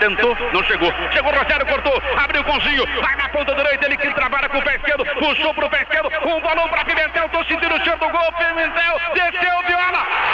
tentou, não chegou. Chegou o Rogério, cortou, abriu com o Zinho, vai na ponta direita, ele que trabalha com o pé esquerdo, puxou pro pé esquerdo, um balão para Pimentel, tô sentindo o cheiro do gol, Pimentel, desceu, Viola.